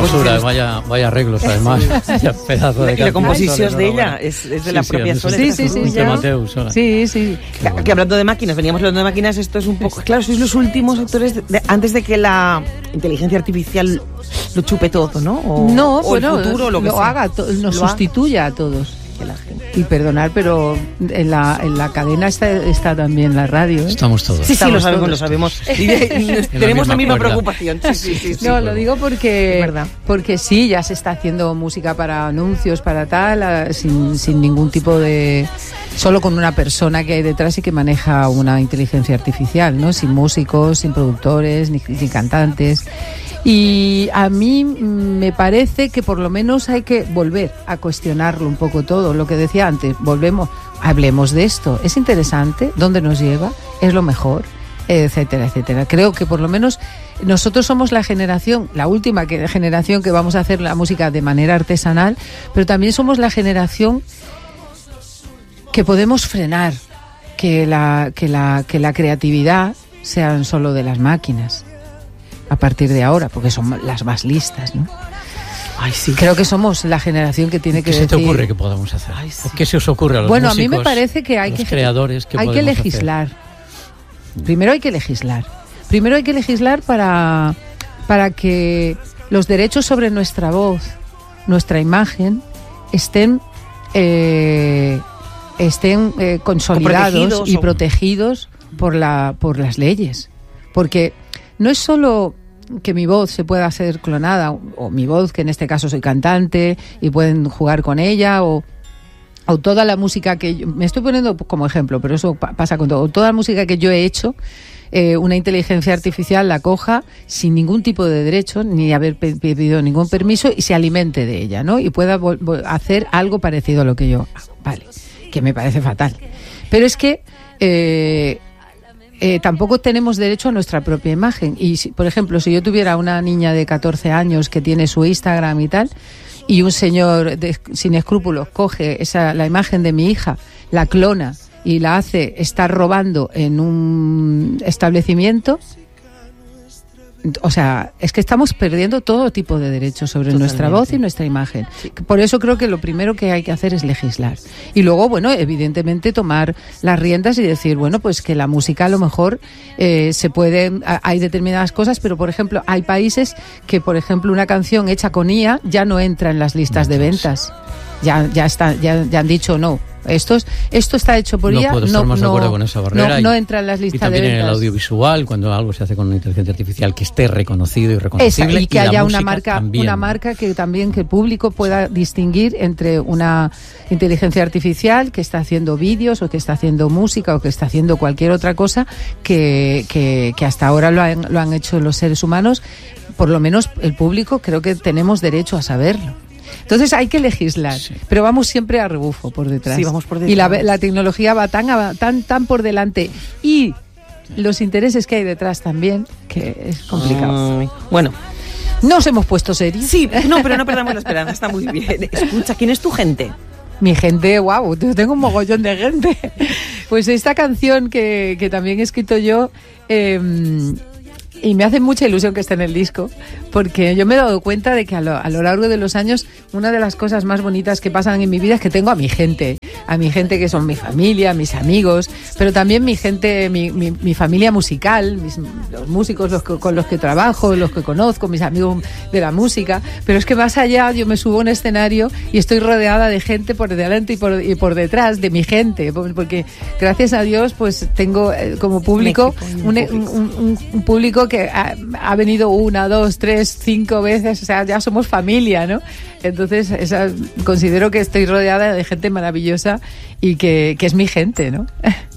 hermosura, vaya arreglos, además. Vaya pedazo de la composición de ella es de la propia Sola. De Mateu, Sola. Sí. Que hablando de máquinas, veníamos hablando de máquinas, esto es un poco... Claro, sois los últimos actores antes de que la inteligencia artificial lo chupe todo, ¿no? O el futuro, lo que sea. Haga, nos sustituya a todos. Y perdonar, pero en la cadena está también la radio, ¿eh? Estamos todos. Sí, lo sabemos. Tenemos la misma preocupación. Sí. No, lo digo porque sí, ya se está haciendo música para anuncios, para tal, sin ningún tipo de... Solo con una persona que hay detrás y que maneja una inteligencia artificial, ¿no? Sin músicos, sin productores, ni cantantes. Y a mí me parece que por lo menos hay que volver a cuestionarlo un poco todo. Lo que decía antes, hablemos de esto. ¿Es interesante? ¿Dónde nos lleva? ¿Es lo mejor? Etcétera, etcétera. Creo que por lo menos nosotros somos la última generación que vamos a hacer la música de manera artesanal, pero también somos la generación que podemos frenar que la creatividad sean solo de las máquinas. A partir de ahora, porque son las más listas, ¿no? Ay, sí. Creo que somos la generación que tiene que decir... ¿Qué se te ocurre que podamos hacer? Ay, sí. ¿Qué se os ocurre a los músicos? A mí me parece que hay que legislar. Primero hay que legislar. Primero hay que legislar para que los derechos sobre nuestra voz, nuestra imagen, estén consolidados y protegidos por las leyes. Porque no es solo que mi voz se pueda ser clonada, o mi voz, que en este caso soy cantante, y pueden jugar con ella, o toda la música que... me estoy poniendo como ejemplo, pero eso pasa con todo. Toda la música que yo he hecho, una inteligencia artificial la coja sin ningún tipo de derecho, ni haber pedido ningún permiso, y se alimente de ella, ¿no? Y pueda hacer algo parecido a lo que yo hago. Vale, que me parece fatal. Pero es que... tampoco tenemos derecho a nuestra propia imagen. Y, por ejemplo, si yo tuviera una niña de 14 años que tiene su Instagram y tal, y un señor sin escrúpulos coge la imagen de mi hija, la clona y la hace estar robando en un establecimiento, o sea, es que estamos perdiendo todo tipo de derechos sobre nuestra voz y nuestra imagen. Sí. Por eso creo que lo primero que hay que hacer es legislar. Y luego, bueno, evidentemente tomar las riendas y decir, bueno, pues que la música a lo mejor hay determinadas cosas, pero por ejemplo, hay países que, por ejemplo, una canción hecha con IA ya no entra en las listas de ventas. Ya han dicho no. Esto está hecho por IA. No puedo estar más de acuerdo con esa barrera. No entra en las listas de ventas. Y también en el audiovisual, cuando algo se hace con una inteligencia artificial, que esté reconocido y reconocible. Y que haya una marca que el público pueda distinguir entre una inteligencia artificial que está haciendo vídeos, o que está haciendo música, o que está haciendo cualquier otra cosa que hasta ahora lo han hecho los seres humanos. Por lo menos el público creo que tenemos derecho a saberlo. Entonces hay que legislar, sí, pero vamos siempre a rebufo por detrás. Sí, vamos por detrás. Y la tecnología va tan por delante, y los intereses que hay detrás también, que es complicado. Bueno, nos hemos puesto serios. Sí, no, pero no perdamos la esperanza, está muy bien. Escucha, ¿quién es tu gente? Mi gente, wow, tengo un mogollón de gente. Pues esta canción que también he escrito yo... y me hace mucha ilusión que esté en el disco, porque yo me he dado cuenta de que a lo largo de los años, una de las cosas más bonitas que pasan en mi vida es que tengo a mi gente que son mi familia, mis amigos, pero también mi gente, mi familia musical, los músicos con los que trabajo, los que conozco, mis amigos de la música. Pero es que más allá, yo me subo a un escenario y estoy rodeada de gente por delante y por detrás de mi gente, porque gracias a Dios pues tengo como público un público que ha venido 1, 2, 3, 5 veces, o sea, ya somos familia, ¿no? Entonces considero que estoy rodeada de gente maravillosa y que es mi gente, ¿no?